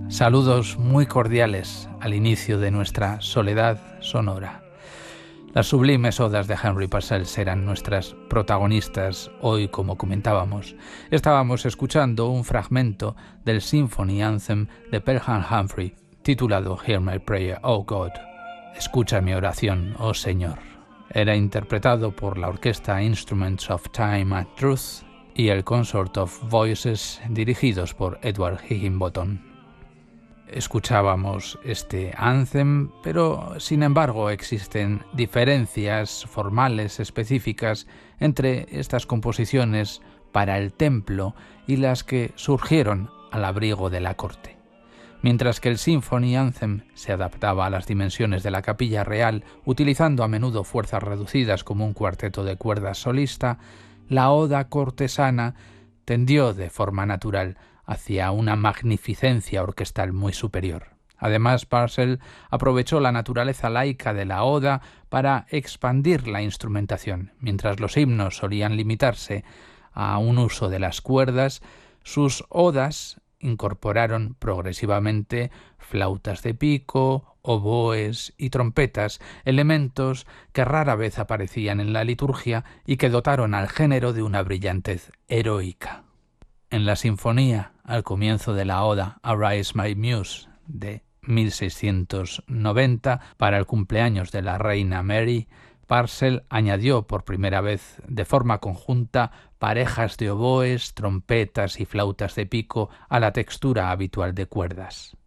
Saludos muy cordiales al inicio de nuestra soledad sonora. Las sublimes odas de Henry Purcell serán nuestras protagonistas hoy, como comentábamos. Estábamos escuchando un fragmento del Symphony Anthem de Pelham Humphrey, titulado Hear My Prayer, Oh God. Escucha mi oración, oh Señor. Era interpretado por la orquesta Instruments of Time and Truth y el Consort of Voices, dirigidos por Edward Higginbotham. Escuchábamos este anthem, pero sin embargo existen diferencias formales específicas entre estas composiciones para el templo y las que surgieron al abrigo de la corte. Mientras que el Symphony Anthem se adaptaba a las dimensiones de la capilla real, utilizando a menudo fuerzas reducidas como un cuarteto de cuerdas solista, la oda cortesana tendió de forma natural hacia una magnificencia orquestal muy superior. Además, Purcell aprovechó la naturaleza laica de la oda para expandir la instrumentación. Mientras los himnos solían limitarse a un uso de las cuerdas, sus odas incorporaron progresivamente flautas de pico, oboes y trompetas, elementos que rara vez aparecían en la liturgia y que dotaron al género de una brillantez heroica. En la sinfonía, al comienzo de la oda Arise My Muse de 1690, para el cumpleaños de la reina Mary, Purcell añadió por primera vez de forma conjunta parejas de oboes, trompetas y flautas de pico a la textura habitual de cuerdas.